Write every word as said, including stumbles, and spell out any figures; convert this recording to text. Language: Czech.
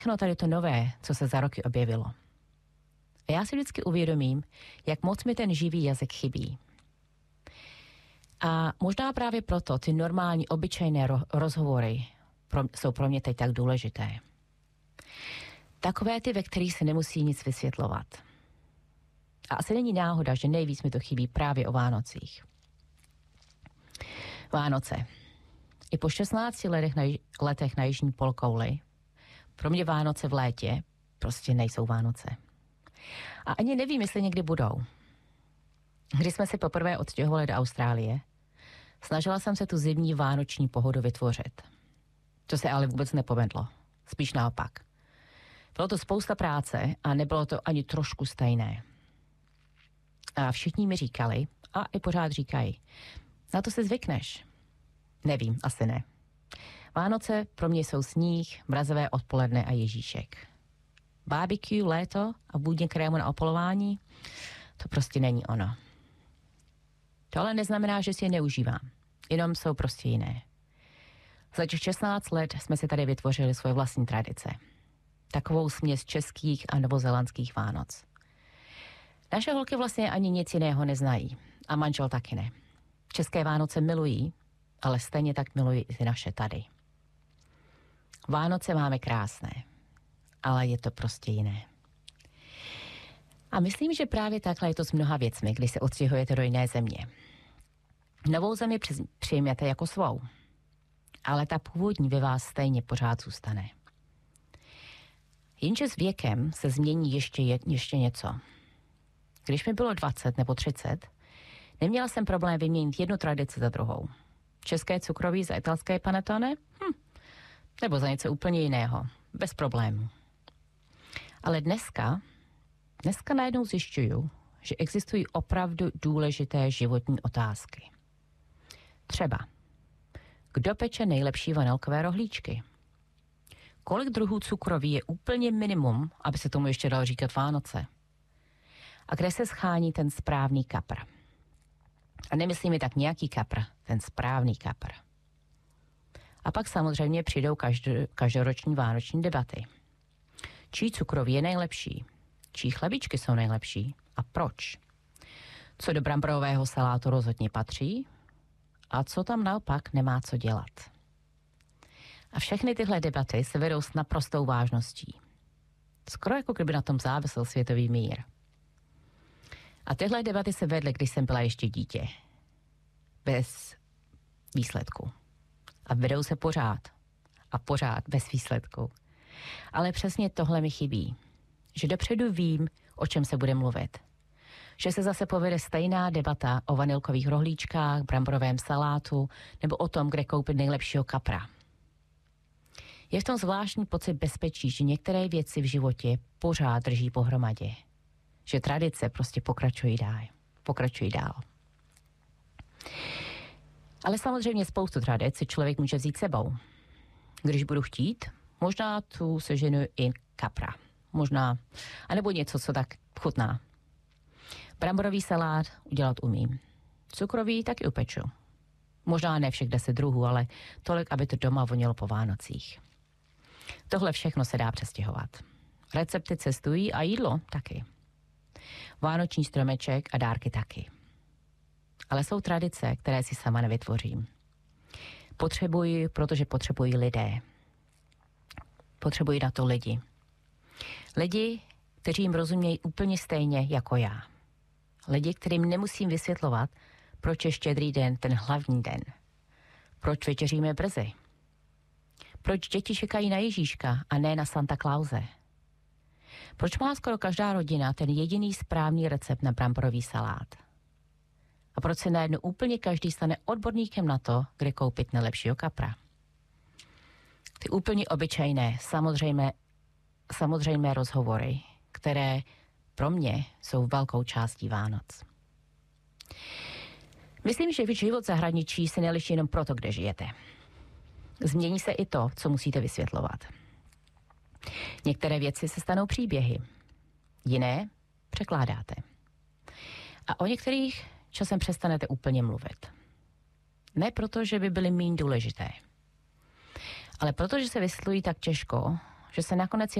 všechno tady to nové, co se za roky objevilo. A já si vždycky uvědomím, jak moc mi ten živý jazyk chybí. A možná právě proto ty normální, obyčejné ro- rozhovory pro, jsou pro mě teď tak důležité. Takové ty, ve kterých se nemusí nic vysvětlovat. A asi není náhoda, že nejvíc mi to chybí právě o Vánocích. Vánoce. I po šestnácti letech na, letech na jižní polkouli pro mě Vánoce v létě prostě nejsou Vánoce. A ani nevím, jestli někdy budou. Když jsme se poprvé odstěhovali do Austrálie, snažila jsem se tu zimní vánoční pohodu vytvořit. To se ale vůbec nepovedlo. Spíš naopak. Bylo to spousta práce a nebylo to ani trošku stejné. A všichni mi říkali, a i pořád říkají, na to se zvykneš. Nevím, asi ne. Vánoce pro mě jsou sníh, mrazové odpoledne a Ježíšek. Barbecue, léto a bůdně krému na opolování, to prostě není ono. To ale neznamená, že si je neužívám. Jenom jsou prostě jiné. Za těch šestnáct let jsme si tady vytvořili svoje vlastní tradice. Takovou směs českých a novozélandských Vánoc. Naše holky vlastně ani nic jiného neznají. A manžel taky ne. České Vánoce milují, ale stejně tak milují i ty naše tady. Vánoce máme krásné, ale je to prostě jiné. A myslím, že právě takhle je to s mnoha věcmi, když se odstěhujete do jiné země. Novou zemi přijměte jako svou, ale ta původní ve vás stejně pořád zůstane. Jenže s věkem se změní ještě, je, ještě něco. Když mi bylo dvacet nebo třicet, neměla jsem problém vyměnit jednu tradici za druhou. České cukroví za italské panettone? Hm. Nebo za něco úplně jiného. Bez problémů. Ale dneska, dneska najednou zjišťuju, že existují opravdu důležité životní otázky. Třeba, kdo peče nejlepší vanilkové rohlíčky? Kolik druhů cukroví je úplně minimum, aby se tomu ještě dalo říkat Vánoce? A kde se schání ten správný kapr? A nemyslím mi tak nějaký kapr, ten správný kapr. A pak samozřejmě přijdou každý, každoroční vánoční debaty. Čí cukroví je nejlepší? Čí chlebíčky jsou nejlepší? A proč? Co do bramborového salátu rozhodně patří? A co tam naopak nemá co dělat? A všechny tyhle debaty se vedou s naprostou vážností. Skoro jako kdyby na tom závisel světový mír. A tyhle debaty se vedly, když jsem byla ještě dítě. Bez výsledku. A vedou se pořád. A pořád bez výsledku. Ale přesně tohle mi chybí. Že dopředu vím, o čem se bude mluvit. Že se zase povede stejná debata o vanilkových rohlíčkách, bramborovém salátu nebo o tom, kde koupit nejlepšího kapra. Je v tom zvláštní pocit bezpečí, že některé věci v životě pořád drží pohromadě. Že tradice prostě pokračují dál. Pokračují dál. Ale samozřejmě spoustu tradic si člověk může vzít sebou. Když budu chtít, možná tu seženu i kapra. Možná, anebo něco, co tak chutná. Bramborový salát udělat umím. Cukrový taky upeču. Možná ne všech deset druhů, ale tolik, aby to doma vonilo po Vánocích. Tohle všechno se dá přestěhovat. Recepty cestují a jídlo taky. Vánoční stromeček a dárky taky. Ale jsou tradice, které si sama nevytvořím. Potřebuji, protože potřebují lidé. Potřebují na to lidi. Lidi, kteří jim rozumějí úplně stejně jako já. Lidi, kterým nemusím vysvětlovat, proč je Štědrý den ten hlavní den. Proč večeříme brzy. Proč děti čekají na Ježíška a ne na Santa Clause. Proč má skoro každá rodina ten jediný správný recept na bramborový salát. A proč se najednou úplně každý stane odborníkem na to, kde koupit nejlepšího kapra. Ty úplně obyčejné, samozřejmé, samozřejmé rozhovory, které pro mě jsou velkou částí Vánoc. Myslím, že život v zahraničí se neliší jenom proto, kde žijete. Změní se i to, co musíte vysvětlovat. Některé věci se stanou příběhy, jiné překládáte. A o některých časem přestanete úplně mluvit. Ne proto, že by byly méně důležité, ale protože se vysvětlují tak těžko, že se nakonec